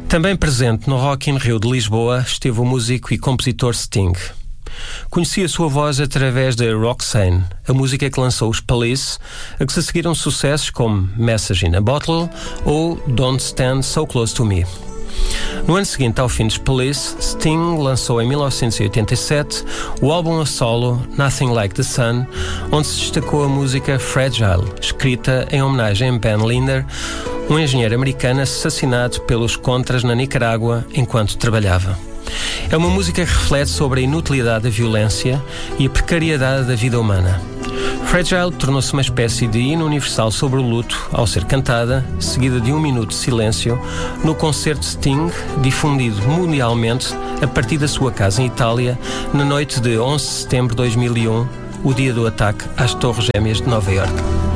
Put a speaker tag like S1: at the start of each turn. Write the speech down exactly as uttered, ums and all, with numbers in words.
S1: Também presente no Rock in Rio de Lisboa esteve o músico e compositor Sting. Conheci a sua voz através da Roxane, a música que lançou os Police, a que se seguiram sucessos como Message in a Bottle ou Don't Stand So Close to Me. No ano seguinte ao fim dos Police, Sting lançou em mil novecentos e oitenta e sete o álbum a solo Nothing Like the Sun, onde se destacou a música Fragile, escrita em homenagem a Ben Linder, um engenheiro americano assassinado pelos Contras na Nicarágua enquanto trabalhava. É uma música que reflete sobre a inutilidade da violência e a precariedade da vida humana. Fragile tornou-se uma espécie de hino universal sobre o luto ao ser cantada, seguida de um minuto de silêncio, no concerto Sting, difundido mundialmente a partir da sua casa em Itália, na noite de onze de setembro de dois mil e um, o dia do ataque às Torres Gêmeas de Nova Iorque.